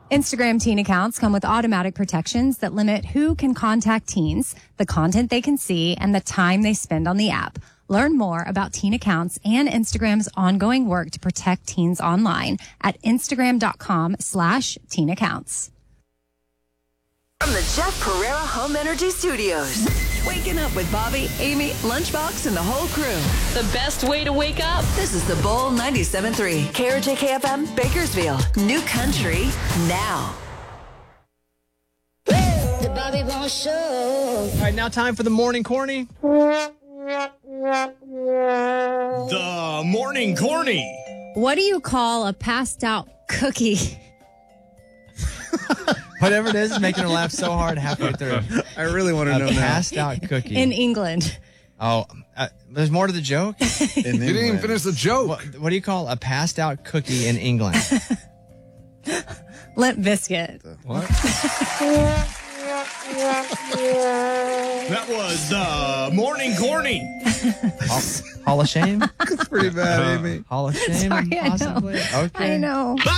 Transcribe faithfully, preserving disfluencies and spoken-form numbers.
Instagram teen accounts come with automatic protections that limit who can contact teens, the content they can see, and the time they spend on the app. Learn more about teen accounts and Instagram's ongoing work to protect teens online at Instagram.com slash teen accounts. From the Jeff Pereira Home Energy Studios. Waking up with Bobby, Amy, Lunchbox, and the whole crew. The best way to wake up. This is the Bowl ninety-seven point three. K R J K F M, Bakersfield. New country now. The Bobby Bones Show. All right, now time for the morning corny. The morning corny. What do you call a passed out cookie? Whatever it is, is making her laugh so hard halfway through. I really want to know A that. passed out cookie. In England. Oh, uh, there's more to the joke? In You didn't even finish the joke. What, what do you call a passed out cookie in England? Limp Biscuit. What? That was the morning corny. Hall, Hall of Shame? It's pretty bad, Amy. Hall of Shame, Sorry, I know. possibly? Okay. I know.